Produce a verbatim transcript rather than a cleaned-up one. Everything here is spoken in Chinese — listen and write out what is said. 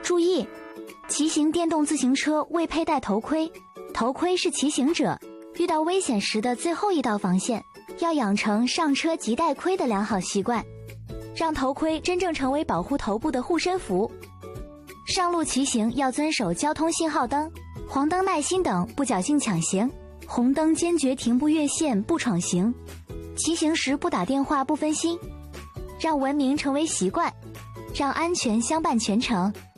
注意，骑行电动自行车未佩戴头盔，头盔是骑行者遇到危险时的最后一道防线，要养成上车即戴盔的良好习惯，让头盔真正成为保护头部的护身符。上路骑行要遵守交通信号灯、黄灯耐心等，不侥幸抢行，红灯坚决停步越线不闯行，骑行时不打电话不分心，让文明成为习惯，让安全相伴全程。